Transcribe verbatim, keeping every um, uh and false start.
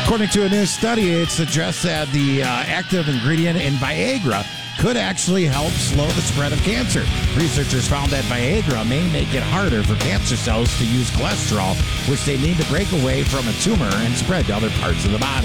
According to a new study, it suggests that the uh, active ingredient in Viagra could actually help slow the spread of cancer. Researchers found that Viagra may make it harder for cancer cells to use cholesterol, which they need to break away from a tumor and spread to other parts of the body.